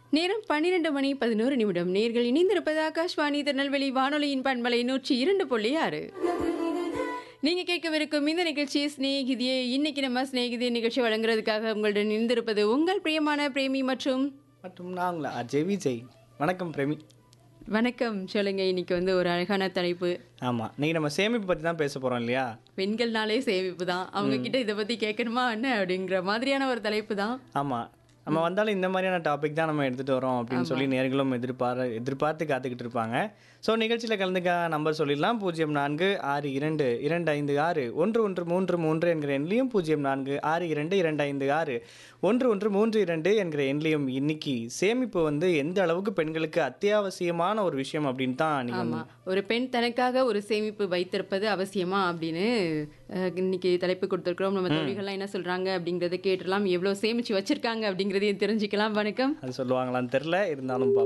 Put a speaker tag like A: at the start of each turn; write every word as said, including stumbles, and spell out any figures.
A: நேரம் பன்னிரண்டு மணி பதினோரு நிமிடம். நேர்கள் இணைந்திருப்பது ஆகாஷ்வாணி திருநெல்வேலி வானொலியின் பண்பலை நூற்றி இரண்டு புள்ளி ஆறு. நீங்க கேட்கவிருக்கும் இந்த நிகழ்ச்சி ஸ்நேகிதியே. இன்னைக்கு நம்ம ஸ்நேகிதியே நிகழ்ச்சி வழங்குறதுக்காக உங்களுடன் இணைந்திருப்பது உங்கள் பிரியமான பிரேமி மற்றும்
B: மற்றும் நாங்களா அஜய் விஜய். வணக்கம் பிரேமி.
A: வணக்கம். சொல்லுங்க. இன்னைக்கு வந்து ஒரு அழகான தலைப்பு.
B: ஆமாம், இன்னைக்கு நம்ம சேமிப்பு பற்றி தான் பேச போகிறோம் இல்லையா?
A: பெண்கள்னாலே சேமிப்பு தான். அவங்க கிட்ட இதை பத்தி கேட்கணுமா என்ன அப்படிங்கிற மாதிரியான ஒரு தலைப்பு தான்.
B: ஆமாம், நம்ம வந்தாலும் இந்த மாதிரியான டாபிக் தான் நம்ம எடுத்துகிட்டு வரோம் அப்படின்னு சொல்லி நேர்களும் எதிர்பார எதிர்பார்த்து காத்துக்கிட்டு இருப்பாங்க. ஸோ நிகழ்ச்சியில் கலந்துக்க நம்பர் சொல்லிடலாம். பூஜ்ஜியம் நான்கு ஆறு இரண்டு இரண்டு ஐந்து ஆறு ஒன்று ஒன்று மூன்று மூன்று என்கிற எண்ணிலையும், பூஜ்ஜியம் நான்கு ஆறு இரண்டு இரண்டு ஐந்து ஆறு ஒன்று ஒன்று மூன்று இரண்டு என்கிற எண்ணிலையும். இன்னைக்கு சேமிப்பு வந்து எந்த அளவுக்கு பெண்களுக்கு அத்தியாவசியமான ஒரு விஷயம் அப்படின்னு தான் நீங்கள்
A: ஆமா, ஒரு பெண் தனக்காக ஒரு சேமிப்பு வைத்திருப்பது அவசியமா அப்படின்னு அஹ், இன்னைக்கு தலைப்பு கொடுத்துருக்கிறோம். நம்ம தோழிகள்லாம் என்ன சொல்றாங்க அப்படிங்கறத கேட்டுலாம். எவ்வளவு சேமிச்சு வச்சிருக்காங்க அப்படிங்கறதையும் தெரிஞ்சுக்கலாம். வணக்கம்.
B: அது சொல்லுவாங்களான்னு தெரில, இருந்தாலும் பார்ப்போம்.